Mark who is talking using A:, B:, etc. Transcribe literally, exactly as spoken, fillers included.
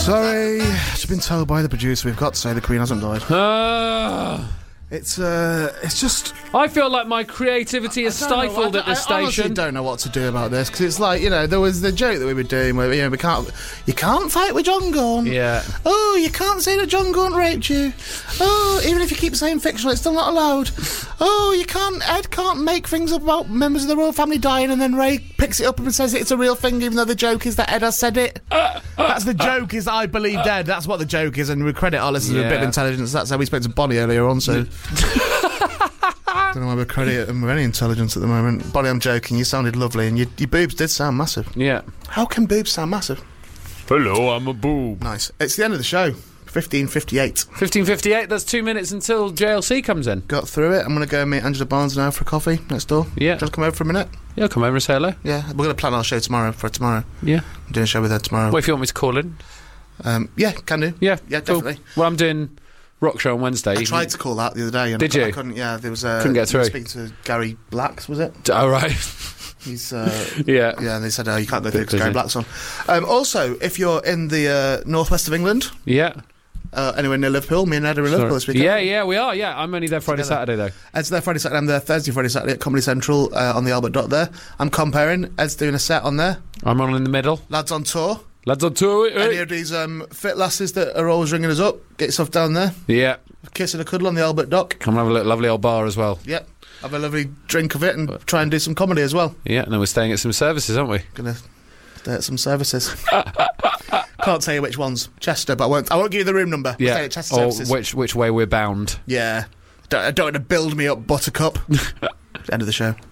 A: Sorry, it's been told by the producer we've got to say the Queen hasn't died.
B: Uh,
A: It's uh, it's just.
B: I feel like my creativity is
A: I don't know,
B: stifled
A: I,
B: at this
A: I honestly
B: station.
A: don't know what to do about this because it's like, you know, there was the joke that we were doing where, you know, we can't, you can't fight with John Gaunt.
B: Yeah.
A: Oh, you can't say that John Gaunt raped you. Oh, even if you keep saying fictional, it's still not allowed. Oh, you can't, Ed can't make things up about members of the royal family dying and then Ray picks it up and says it's a real thing, even though the joke is that Ed has said it. That's the joke, is I believed Ed. That's what the joke is, and we credit our listeners with a bit of
B: Yeah.
A: intelligence. That's how we spoke to Bonnie earlier on, so. I don't know why we credit him with any intelligence at the moment. Bonnie, I'm joking. You sounded lovely, and your, your boobs did sound massive.
B: Yeah.
A: How can boobs sound massive?
B: Hello, I'm a boob.
A: Nice. It's the end of the show. fifteen fifty-eight.
B: fifteen fifty-eight, that's two minutes until J L C comes in.
A: Got through it. I'm going to go and meet Angela Barnes now for a coffee next door.
B: Yeah.
A: Just come over for a minute.
B: Yeah, come over and say hello.
A: Yeah, we're going to plan our show tomorrow for tomorrow.
B: Yeah.
A: I'm doing a show with her tomorrow.
B: Well, if you want me to call in.
A: Um, yeah, can do.
B: Yeah.
A: Yeah,
B: cool.
A: definitely.
B: Well, I'm doing rock show on Wednesday.
A: I tried to call that the other day. And
B: Did
A: I,
B: you?
A: I couldn't, yeah, there was uh,
B: Couldn't get through.
A: Speaking to Gary Blacks, was it?
B: Oh, right.
A: He's, uh,
B: yeah.
A: yeah, and they said, oh, you can't go through
B: Bit
A: because Gary
B: busy.
A: Black's on. Um, also, if you're in the uh, northwest of England,
B: Yeah.
A: uh, anywhere near Liverpool, me and Ed are in Liverpool this weekend.
B: Yeah, yeah, we are. Yeah, I'm only there Friday,
A: Together.
B: Saturday, though.
A: Ed's there Friday, Saturday. I'm there Thursday, Friday, Saturday at Comedy Central uh, on the Albert Dock there. I'm comparing. Ed's doing a set on there.
B: I'm on in the middle.
A: Lads on tour.
B: Lads on tour.
A: Any
B: eh?
A: of these um, fit lasses that are always ringing us up, get yourself down there.
B: Yeah.
A: A kiss and a cuddle on the Albert Dock.
B: Come and have a little lovely old bar as well.
A: Yep. Have a lovely drink of it and try and do some comedy as well.
B: Yeah, and then we're staying at some services, aren't we?
A: Gonna stay at some services. Can't tell you which ones. Chester, but I won't. I won't give you the room number. We'll
B: Yeah.
A: stay at Chester
B: Or
A: services.
B: which which way we're bound.
A: Yeah. Don't, don't want to build me up, Buttercup. End of the show.